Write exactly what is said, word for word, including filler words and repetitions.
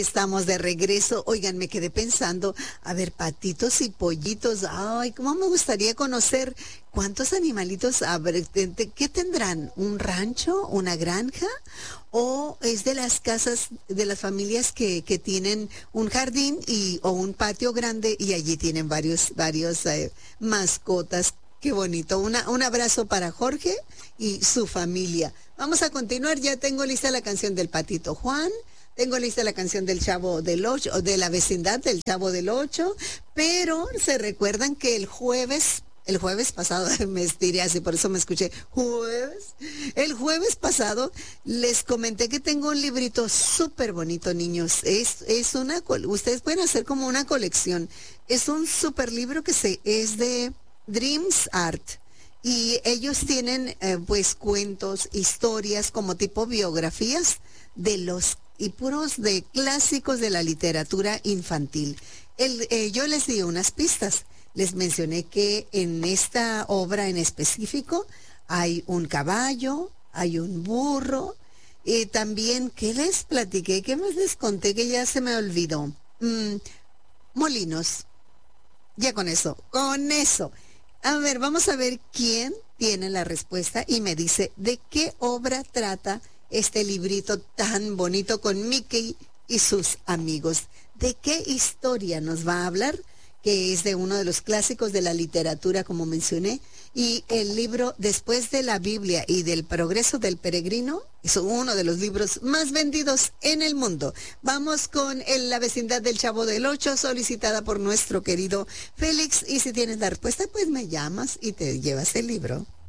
estamos de regreso. Oigan, me quedé pensando, a ver, patitos y pollitos. Ay, cómo me gustaría conocer cuántos animalitos habrá. ¿Qué tendrán? ¿Un rancho? ¿Una granja? ¿O es de las casas, de las familias que, que tienen un jardín y, o un patio grande y allí tienen varios, varios eh, mascotas? Qué bonito. Una, un abrazo para Jorge y su familia. Vamos a continuar. Ya tengo lista la canción del Patito Juan. Tengo lista la canción del Chavo del Ocho, de la vecindad del Chavo del Ocho. Pero se recuerdan que el jueves, el jueves pasado, me estiré así, por eso me escuché jueves. El jueves pasado les comenté que tengo un librito súper bonito, niños. Es, es una, ustedes pueden hacer como una colección. Es un súper libro que se, es de Dreams Art. Y ellos tienen eh, pues cuentos, historias como tipo biografías de los y puros de clásicos de la literatura infantil. El, eh, yo les di unas pistas. Les mencioné que en esta obra en específico hay un caballo, hay un burro, y también, ¿qué les platiqué? ¿Qué más les conté que ya se me olvidó? Mm, molinos. Ya con eso, con eso. A ver, vamos a ver quién tiene la respuesta y me dice de qué obra trata este librito tan bonito con Mickey y sus amigos. ¿De qué historia nos va a hablar? Que es de uno de los clásicos de la literatura, como mencioné, y el libro Después de la Biblia y del Progreso del Peregrino es uno de los libros más vendidos en el mundo. Vamos con el, La vecindad del Chavo del Ocho, solicitada por nuestro querido Félix, y si tienes la respuesta, pues me llamas y te llevas el libro.